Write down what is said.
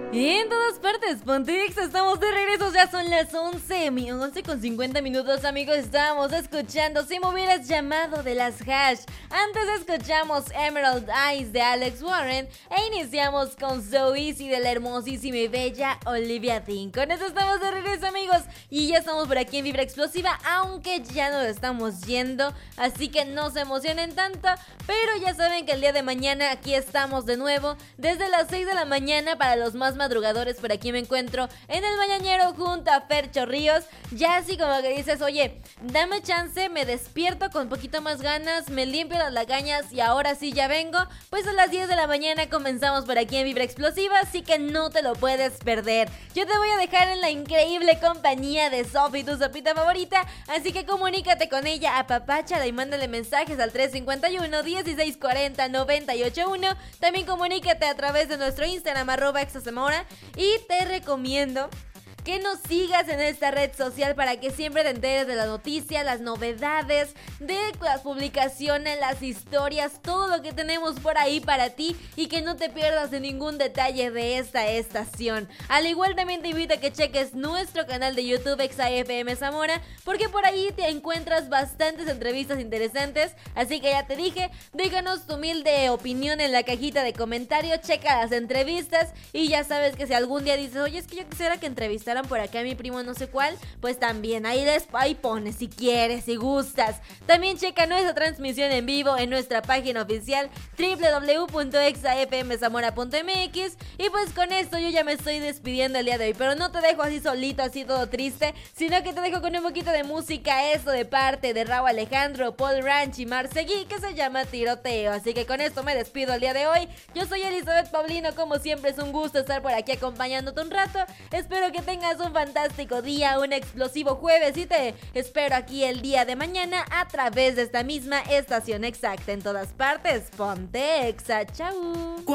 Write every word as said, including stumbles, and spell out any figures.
Y en todas partes, Pontex, estamos de regreso, ya son las once, once con cincuenta minutos, amigos. Estamos escuchando Si me hubieras llamado de las Hash. Antes escuchamos Emerald Eyes de Alex Warren e iniciamos con So Easy de la hermosísima y bella Olivia Dean. Con eso estamos de regreso, amigos, y ya estamos por aquí en Vibra Explosiva, aunque ya nos estamos yendo, así que no se emocionen tanto, pero ya saben que el día de mañana aquí estamos de nuevo, desde las seis de la mañana para los más madrugadores. Por aquí me encuentro en el mañanero junto a Fercho Ríos. Ya así como que dices, oye, dame chance, me despierto con un poquito más ganas, me limpio las lagañas y ahora sí ya vengo. Pues a las diez de la mañana comenzamos por aquí en Vibra Explosiva, así que no te lo puedes perder. Yo te voy a dejar en la increíble compañía de Sofi, tu sopita favorita, así que comunícate con ella, apapáchala y mándale mensajes al tres cinco uno, dieciséis cuarenta, noventa y ocho uno. También comunícate a través de nuestro Instagram, arroba exazamora. Y te recomiendo que nos sigas en esta red social para que siempre te enteres de las noticias, las novedades, de las publicaciones, las historias, todo lo que tenemos por ahí para ti y que no te pierdas de ningún detalle de esta estación. Al igual también te invito a que cheques nuestro canal de YouTube Exa F M Zamora, porque por ahí te encuentras bastantes entrevistas interesantes, así que ya te dije, déjanos tu humilde opinión en la cajita de comentarios, checa las entrevistas y ya sabes que si algún día dices, oye, es que yo quisiera que entrevistaran por acá a mi primo no sé cuál, pues también ahí les ahí pones si quieres, si gustas. También checa nuestra transmisión en vivo en nuestra página oficial doble u doble u doble u punto exa f m zamora punto m x. Y pues con esto yo ya me estoy despidiendo el día de hoy, pero no te dejo así solito, así todo triste, sino que te dejo con un poquito de música, eso de parte de Rauw Alejandro, Paul Ranch y Marseguí, que se llama Tiroteo. Así que con esto me despido el día de hoy. Yo soy Elizabeth Paulino, como siempre es un gusto estar por aquí acompañándote un rato. Espero que tengas un fantástico día, un explosivo jueves, y te espero aquí el día de mañana a través de esta misma estación exacta. En todas partes, ponte Exa, chau.